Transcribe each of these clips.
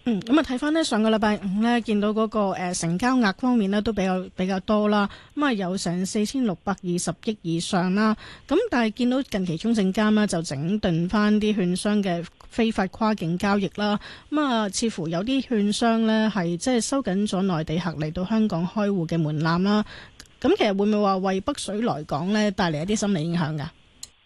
咁啊睇翻呢上個禮拜五呢，見到嗰個成交額方面呢都比較多啦，咁啊有成4620億以上啦。咁但係見到近期中證監呢就整頓翻啲券商嘅非法跨境交易啦，咁啊似乎有啲券商呢係即係收緊咗內地客嚟到香港開戶嘅門檻啦。咁其實會唔會話為北水來港呢帶嚟一啲心理影響㗎？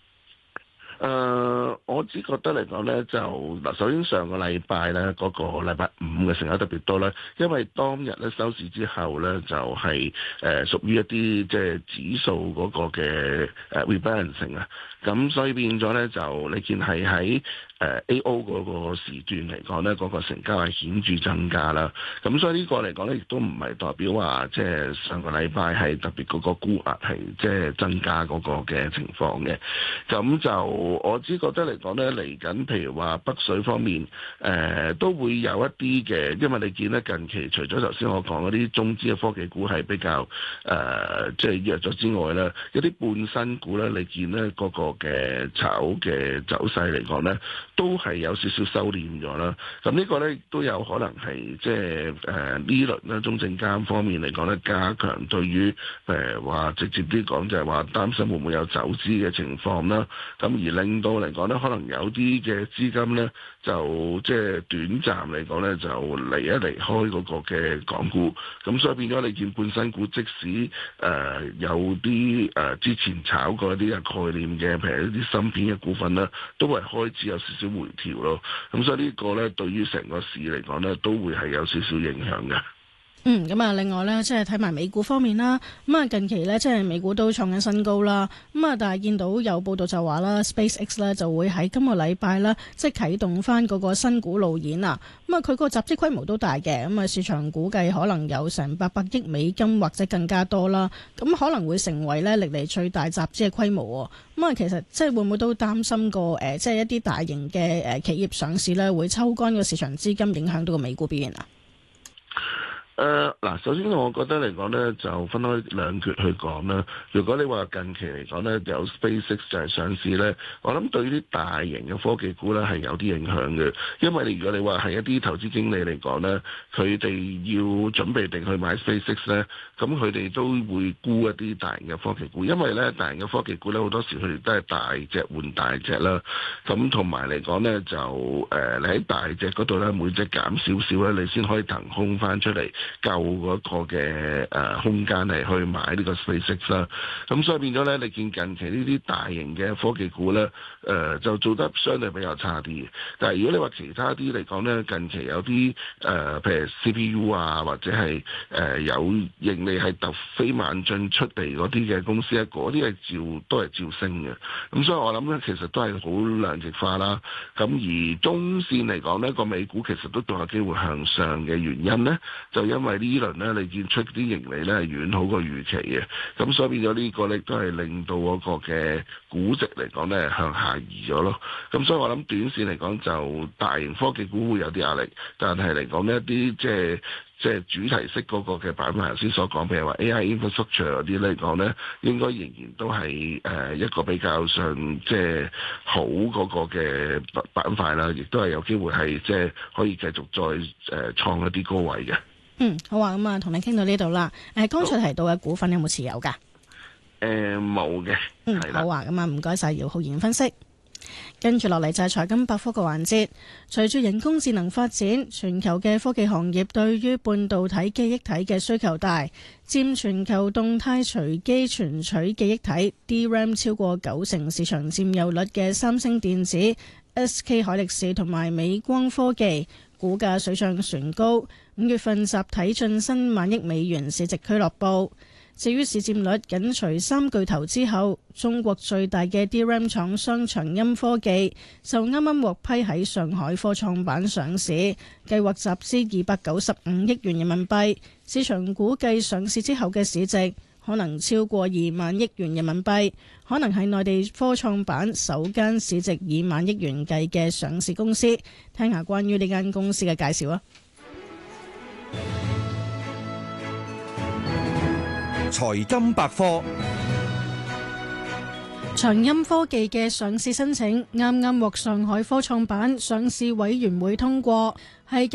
我只覺得嚟講咧，就嗱，首先上個禮拜咧，嗰個禮拜五嘅成交特別多咧，因為當日咧收市之後咧，就係屬於一啲即係指數嗰個嘅rebalancing啊，咁所以變咗咧就你見係喺AO 嗰個時段嚟講咧，嗰個成交係顯著增加啦。咁所以呢個嚟講咧，亦都唔係代表話即係上個禮拜係特別嗰個沽壓係即係增加嗰個嘅情況嘅。咁就我只覺得嚟講咧，嚟緊譬如話北水方面，都會有一啲嘅，因為你見咧近期除咗頭先我講嗰啲中資嘅科技股係比較即係弱咗之外咧，一啲半新股咧，你見咧嗰個嘅炒嘅走勢嚟講咧，都係有少少收斂咗啦。咁呢個咧都有可能係即係呢輪咧中證監方面嚟講咧，加強對於話直接啲講就係話擔心會唔會有走資嘅情況啦。咁而令到嚟講咧，可能有啲嘅資金咧就即係短暫嚟講咧就離開嗰個嘅港股。咁所以變咗你見半新股，即使有啲之前炒過一啲嘅概念嘅，譬如一啲芯片嘅股份啦，都係開始有少少回調咯。咁所以呢個咧對於成個市嚟講咧，都會係有少少影響嘅。 咁啊，另外咧，即係睇埋美股方面啦。咁啊，近期咧，即係美股都創緊新高啦。咁啊，但係見到有報道就話啦，SpaceX 咧就會喺今個禮拜啦，即係啟動翻嗰個新股路演啊。咁啊，佢個集資規模都大嘅。咁啊，市場估計可能有成800億美金或者更加多啦。咁可能會成為咧歷嚟最大集資嘅規模。咁啊，其實即係會唔會都擔心過即係一啲大型嘅企業上市咧，會抽乾個市場資金，影響到個美股表現啊？ 嗱，首先我覺得嚟講咧，就分開兩橛去講啦。如果你話近期嚟講咧，有 SpaceX 就係上市咧，我諗對於啲大型嘅科技股咧係有啲影響嘅。因為如果你話係一啲投資經理嚟講咧，佢哋要準備定去買 SpaceX 咧，咁佢哋都會沽一啲大型嘅科技股，因為咧大型嘅科技股咧好多時佢哋都係大隻換大隻啦。咁同埋嚟講咧，就你喺大隻嗰度咧，每隻減少少咧，你先可以騰空翻出嚟。夠嗰個嘅空間係去買呢個 SpaceX 啦，咁所以變咗咧，你見近期呢啲大型嘅科技股咧，就做得相對比較差啲嘅。但係如果你話其他啲嚟講咧，近期有啲譬如 CPU 啊，或者係有盈利係突飛猛進出嚟嗰啲嘅公司咧，嗰啲係都係照升嘅。咁所以我諗咧，其實都係好兩極化啦。咁而中線嚟講呢個美股其實都仲有機會向上嘅原因咧，就因為呢輪咧，你見出啲盈利咧係遠好過預期嘅，咁所以變咗呢個咧都係令到嗰個嘅估值嚟講咧向下移咗咯。咁所以我諗短線嚟講就大型科技股會有啲壓力，但係嚟講呢一啲即係主題式嗰個嘅板塊，頭先所講，譬如話 AI infrastructure 嗰啲嚟講咧，應該仍然都係一個比較上即係好嗰個嘅板塊啦，亦都係有機會係即係可以繼續再創一啲高位嘅。 好啊，咁啊，同你傾到呢度啦。剛才提到嘅股份有冇持有㗎？ 冇嘅。 好啊，咁啊，唔該晒姚浩然分析。跟住落嚟就係財金百科嘅環節。隨住人工智能發展，全球嘅科技行業對於半導體記憶體嘅需求大，佔全球動態隨機存取記憶體 DRAM 超過90%市場佔有率嘅三星電子、SK 海力士同埋美光科技，股價水漲船高。5月份集體晉身萬億美元市值俱樂部。至於市佔率緊隨三巨頭之後，中國最大嘅 DRAM 廠商長鑫科技就啱啱獲批喺上海科創板上市，計劃集資295億元人民幣。市場估計上市之後嘅市值可能超過2萬億元人民幣，可能係內地科創板首間市值2萬億元計嘅上市公司。聽下關於呢間公司嘅介紹啊！ 財金百科， 長鑫科技嘅上市申請啱啱獲上海科創板上市委員會通過，係